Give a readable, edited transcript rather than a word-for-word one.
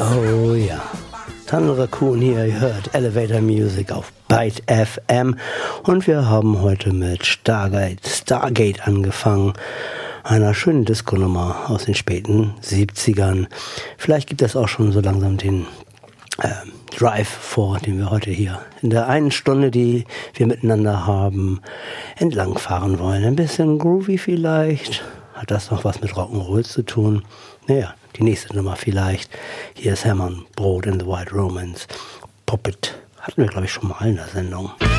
Oh ja, Tunnel Raccoon hier, ihr hört Elevator Music auf Byte FM und wir haben heute mit Stargate angefangen, einer schönen Disco-Nummer aus den späten 70ern. Vielleicht gibt es auch schon so langsam den Drive vor, den wir heute hier in der einen Stunde, die wir miteinander haben, entlangfahren wollen. Ein bisschen groovy vielleicht. Hat das noch was mit Rock'n'Roll zu tun? Naja, die nächste Nummer vielleicht. Hier ist Hermann Brood in the White Romance. Puppet hatten wir, glaube ich, schon mal in der Sendung.